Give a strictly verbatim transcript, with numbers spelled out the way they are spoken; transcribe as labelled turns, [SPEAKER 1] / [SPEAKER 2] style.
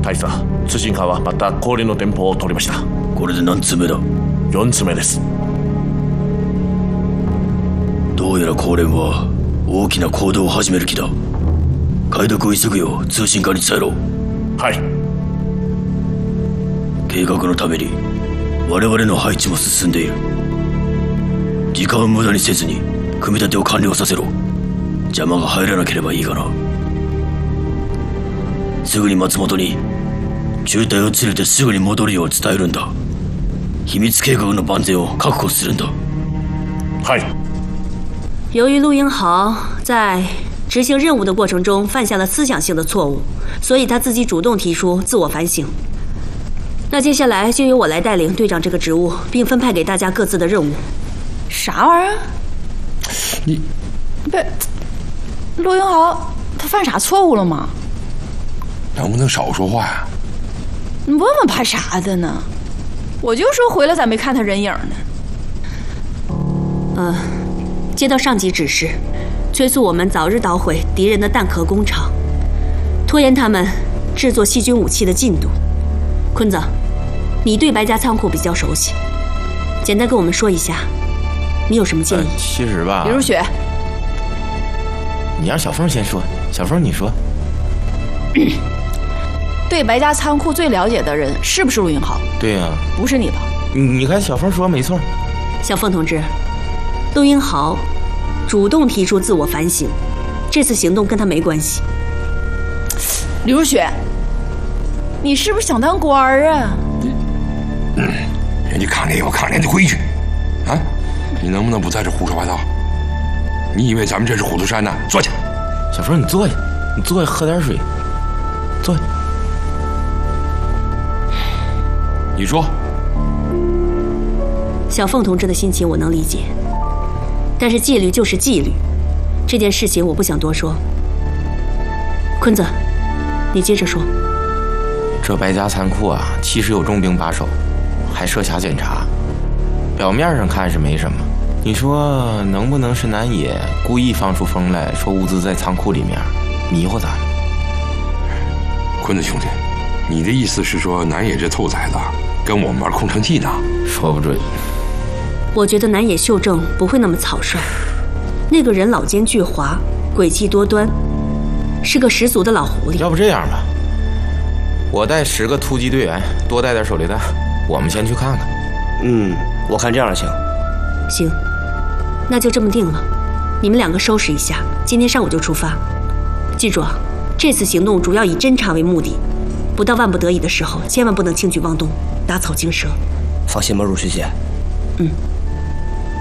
[SPEAKER 1] 大佐、通信課はまた氷の電報を取りました。
[SPEAKER 2] これで何通目だ？
[SPEAKER 1] よんつめです。
[SPEAKER 2] どうやら高連は大きな行動を始める気だ。解読を急ぐよう通信課に伝えろ。
[SPEAKER 1] はい。
[SPEAKER 2] 計画のために我々の配置も進んでいる。時間を無駄にせずに組み立てを完了させろ。邪魔が入らなければいいがな。すぐに松本に中隊を連れてすぐに戻るよう伝えるんだ。秘密計画の万全を確保するんだ。
[SPEAKER 1] はい。
[SPEAKER 3] 由于陆英豪在执行任务的过程中犯下了思想性的错误，所以他自己主动提出自我反省。那接下来就由我来带领队长这个职务，并分派给大家各自的任务。
[SPEAKER 4] 啥玩意儿？
[SPEAKER 5] 你
[SPEAKER 4] 不是陆英豪他犯啥错误了吗？
[SPEAKER 5] 能不能少说话呀？
[SPEAKER 4] 你问问怕啥的呢？我就说回来咋没看他人影呢？
[SPEAKER 3] 呃，接到上级指示，催促我们早日捣毁敌人的弹壳工厂，拖延他们制作细菌武器的进度。坤子，你对白家仓库比较熟悉，简单跟我们说一下，你有什么建议？
[SPEAKER 6] 呃、其实吧，
[SPEAKER 4] 李如雪，
[SPEAKER 6] 你让小凤先说。小凤，你说。
[SPEAKER 4] 对白家仓库最了解的人是不是陆英豪？
[SPEAKER 6] 对呀、啊，
[SPEAKER 4] 不是你吧？
[SPEAKER 6] 你你看小凤说没错。
[SPEAKER 3] 小凤同志，陆英豪主动提出自我反省，这次行动跟他没关系。
[SPEAKER 4] 李如雪，你是不是想当官儿啊？
[SPEAKER 5] 嗯，人家康连有康连的规矩，啊，你能不能不在这胡说八道？你以为咱们这是虎头山呢？坐下。
[SPEAKER 6] 小凤，你坐下，你坐下喝点水，坐下。
[SPEAKER 5] 你说，
[SPEAKER 3] 小凤同志的心情我能理解，但是纪律就是纪律，这件事情我不想多说。坤子，你接着说。
[SPEAKER 6] 这白家仓库啊，其实有重兵把守，还设下检查，表面上看是没什么。你说能不能是南野故意放出风来说物资在仓库里面，迷惑咱们？
[SPEAKER 5] 坤子兄弟，你的意思是说南野这臭崽子跟我们玩空城计呢？
[SPEAKER 6] 说不准。
[SPEAKER 3] 我觉得南野秀正不会那么草率，那个人老奸巨猾，诡计多端，是个十足的老狐狸。
[SPEAKER 6] 要不这样吧，我带十个突击队员，多带点手榴弹，我们先去看看。
[SPEAKER 2] 嗯，我看这样行。
[SPEAKER 3] 行，那就这么定了。你们两个收拾一下，今天上午就出发。记住啊，这次行动主要以侦察为目的，不到万不得已的时候，千万不能轻举妄动，打草惊蛇。
[SPEAKER 2] 放心吧，如雪姐。
[SPEAKER 3] 嗯。